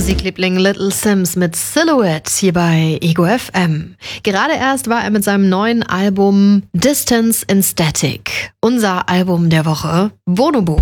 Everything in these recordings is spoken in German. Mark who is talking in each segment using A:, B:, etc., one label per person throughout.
A: Musikliebling Little Simz mit Silhouette hier bei Ego FM. Gerade erst war er mit seinem neuen Album Distance in Static. Unser Album der Woche, Bonobo.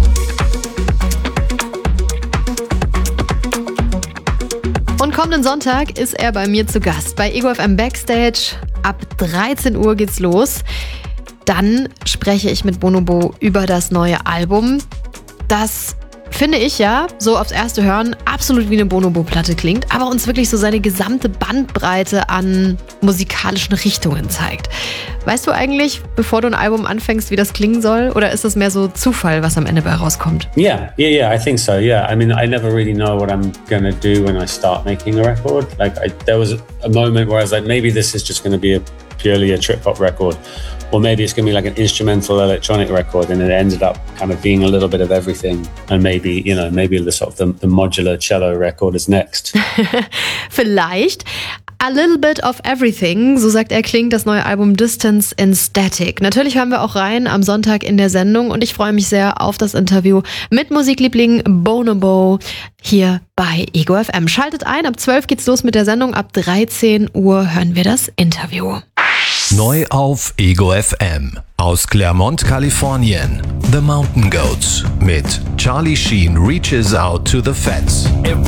A: Und kommenden Sonntag ist er bei mir zu Gast bei Ego FM Backstage. Ab 13 Uhr geht's los. Dann spreche ich mit Bonobo über das neue Album. Das finde ich ja, so aufs erste Hören, absolut wie eine Bonobo-Platte klingt, aber uns wirklich so seine gesamte Bandbreite an musikalischen Richtungen zeigt. Weißt du eigentlich, bevor du ein Album anfängst, wie das klingen soll? Oder ist das mehr so Zufall, was am Ende bei rauskommt?
B: Yeah, I think so, yeah. I mean, I never really know what I'm gonna do when I start making a record. There was a moment where I was like, maybe this is just gonna be purely a trip-hop record. Or maybe it's going to be like an instrumental electronic record, and it ended up kind of being a little bit of everything. And maybe the sort of the modular cello record is next.
A: Vielleicht. A little bit of everything, so sagt er, klingt das neue Album Distance in Static. Natürlich hören wir auch rein am Sonntag in der Sendung und ich freue mich sehr auf das Interview mit Musikliebling Bonobo hier bei Ego FM. Schaltet ein, ab 12 geht's los mit der Sendung, ab 13 Uhr hören wir das Interview.
C: Neu auf Ego FM. Aus Claremont, Kalifornien. The Mountain Goats mit Charlie Sheen Reaches Out to the Feds.